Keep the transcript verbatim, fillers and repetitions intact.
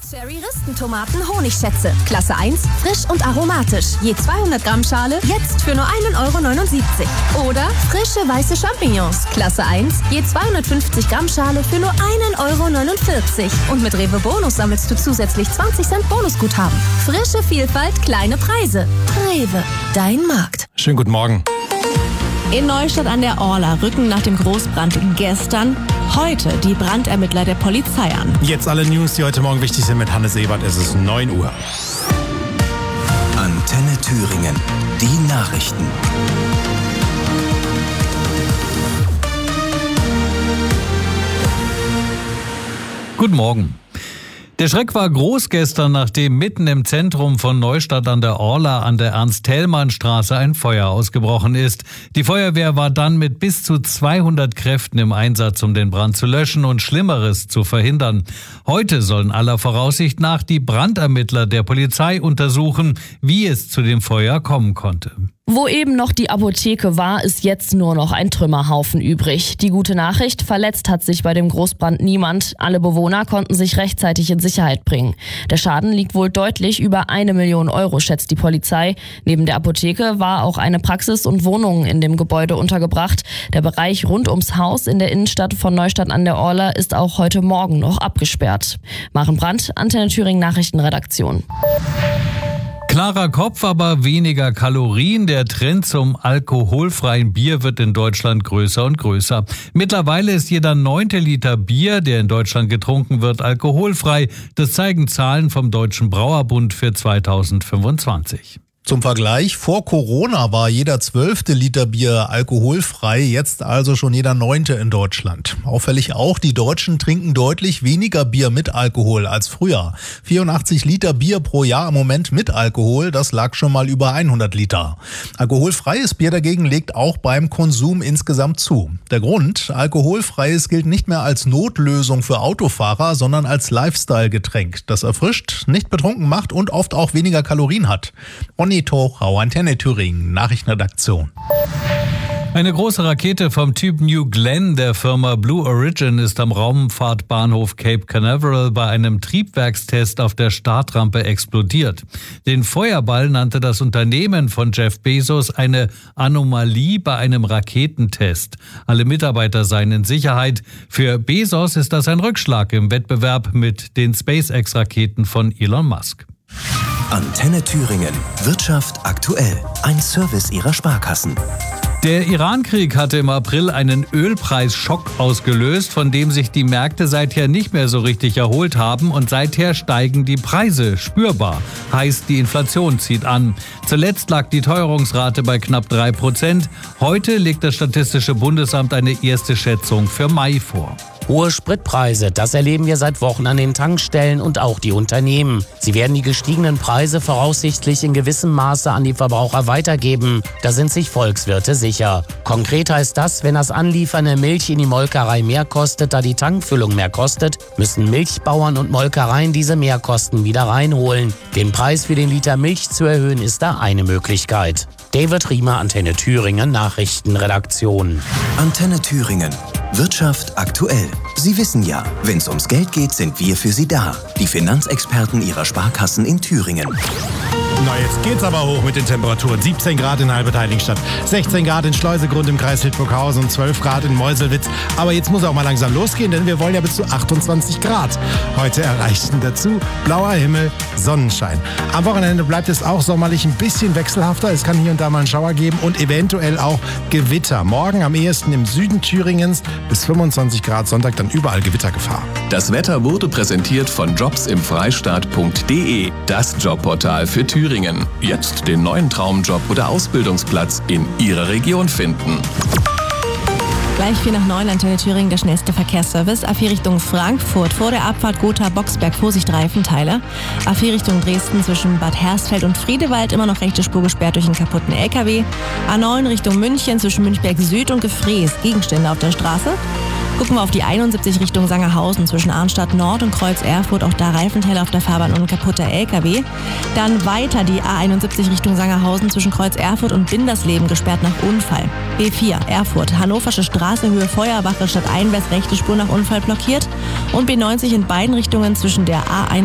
Cherry-Ristentomaten Honigschätze. Klasse eins, frisch und aromatisch. Je zweihundert Gramm Schale, jetzt für nur einen Euro neunundsiebzig. Oder frische weiße Champignons. Klasse eins, je zweihundertfünfzig Gramm Schale für nur einen Euro neunundvierzig. Und mit Rewe Bonus sammelst du zusätzlich zwanzig Cent Bonusguthaben. Frische Vielfalt, kleine Preise. Rewe, dein Markt. Schönen guten Morgen. In Neustadt an der Orla rücken nach dem Großbrand gestern heute die Brandermittler der Polizei an. Jetzt alle News, die heute Morgen wichtig sind mit Hannes Ebert. Es ist neun Uhr. Antenne Thüringen. Die Nachrichten. Guten Morgen. Der Schreck war groß gestern, nachdem mitten im Zentrum von Neustadt an der Orla an der Ernst-Thälmann-Straße ein Feuer ausgebrochen ist. Die Feuerwehr war dann mit bis zu zweihundert Kräften im Einsatz, um den Brand zu löschen und Schlimmeres zu verhindern. Heute sollen aller Voraussicht nach die Brandermittler der Polizei untersuchen, wie es zu dem Feuer kommen konnte. Wo eben noch die Apotheke war, ist jetzt nur noch ein Trümmerhaufen übrig. Die gute Nachricht, verletzt hat sich bei dem Großbrand niemand. Alle Bewohner konnten sich rechtzeitig in Sicherheit bringen. Der Schaden liegt wohl deutlich über eine Million Euro, schätzt die Polizei. Neben der Apotheke war auch eine Praxis und Wohnungen in dem Gebäude untergebracht. Der Bereich rund ums Haus in der Innenstadt von Neustadt an der Orla ist auch heute Morgen noch abgesperrt. Maren Brandt, Antenne Thüringen Nachrichtenredaktion. Klarer Kopf, aber weniger Kalorien. Der Trend zum alkoholfreien Bier wird in Deutschland größer und größer. Mittlerweile ist jeder neunte Liter Bier, der in Deutschland getrunken wird, alkoholfrei. Das zeigen Zahlen vom Deutschen Brauerbund für zweitausendfünfundzwanzig. Zum Vergleich, vor Corona war jeder zwölfte Liter Bier alkoholfrei, jetzt also schon jeder neunte in Deutschland. Auffällig auch, die Deutschen trinken deutlich weniger Bier mit Alkohol als früher. vierundachtzig Liter Bier pro Jahr im Moment mit Alkohol, das lag schon mal über hundert Liter. Alkoholfreies Bier dagegen legt auch beim Konsum insgesamt zu. Der Grund, alkoholfreies gilt nicht mehr als Notlösung für Autofahrer, sondern als Lifestyle-Getränk, das erfrischt, nicht betrunken macht und oft auch weniger Kalorien hat. Onni Tochau, Antenne Thüringen, Nachrichtenredaktion. Eine große Rakete vom Typ New Glenn der Firma Blue Origin ist am Raumfahrtbahnhof Cape Canaveral bei einem Triebwerkstest auf der Startrampe explodiert. Den Feuerball nannte das Unternehmen von Jeff Bezos eine Anomalie bei einem Raketentest. Alle Mitarbeiter seien in Sicherheit. Für Bezos ist das ein Rückschlag im Wettbewerb mit den SpaceX-Raketen von Elon Musk. Antenne Thüringen. Wirtschaft aktuell. Ein Service Ihrer Sparkassen. Der Iran-Krieg hatte im April einen Ölpreisschock ausgelöst, von dem sich die Märkte seither nicht mehr so richtig erholt haben und seither steigen die Preise spürbar. Heißt, die Inflation zieht an. Zuletzt lag die Teuerungsrate bei knapp drei Prozent. Heute legt das Statistische Bundesamt eine erste Schätzung für Mai vor. Hohe Spritpreise, das erleben wir seit Wochen an den Tankstellen und auch die Unternehmen. Sie werden die gestiegenen Preise voraussichtlich in gewissem Maße an die Verbraucher weitergeben. Da sind sich Volkswirte sicher. Konkret heißt das, wenn das Anliefern der Milch in die Molkerei mehr kostet, da die Tankfüllung mehr kostet, müssen Milchbauern und Molkereien diese Mehrkosten wieder reinholen. Den Preis für den Liter Milch zu erhöhen, ist da eine Möglichkeit. David Riemer, Antenne Thüringen, Nachrichtenredaktion. Antenne Thüringen. Wirtschaft aktuell. Sie wissen ja, wenn es ums Geld geht, sind wir für Sie da. Die Finanzexperten Ihrer Sparkassen in Thüringen. Na, jetzt geht's aber hoch mit den Temperaturen. siebzehn Grad in Halbertheiligenstadt, sechzehn Grad in Schleusegrund im Kreis Hildburghausen und zwölf Grad in Meuselwitz. Aber jetzt muss auch mal langsam losgehen, denn wir wollen ja bis zu achtundzwanzig Grad heute erreichen. Dazu blauer Himmel, Sonnenschein. Am Wochenende bleibt es auch sommerlich ein bisschen wechselhafter. Es kann hier und da mal einen Schauer geben und eventuell auch Gewitter. Morgen am ehesten im Süden Thüringens bis fünfundzwanzig Grad, Sonntag dann überall Gewittergefahr. Das Wetter wurde präsentiert von jobs im freistaat punkt de, das Jobportal für Thüringen. Jetzt den neuen Traumjob oder Ausbildungsplatz in Ihrer Region finden. Gleich vier nach neun, Antenne Thüringen, der schnellste Verkehrsservice. A vier Richtung Frankfurt, vor der Abfahrt Gotha-Boxberg, Vorsicht Reifenteile. A vier Richtung Dresden, zwischen Bad Hersfeld und Friedewald, immer noch rechte Spur gesperrt durch einen kaputten L K W. A neun Richtung München, zwischen Münchberg Süd und Gefrees, Gegenstände auf der Straße. Gucken wir auf die einundsiebzig Richtung Sangerhausen zwischen Arnstadt Nord und Kreuz Erfurt, auch da Reifenteile auf der Fahrbahn und ein kaputter L K W. Dann weiter die A einundsiebzig Richtung Sangerhausen zwischen Kreuz Erfurt und Bindersleben, gesperrt nach Unfall. B vier Erfurt, Hannoversche Straße, Höhe Feuerwache, Stadt Einwärts, rechte Spur nach Unfall blockiert. Und B neunzig in beiden Richtungen zwischen der A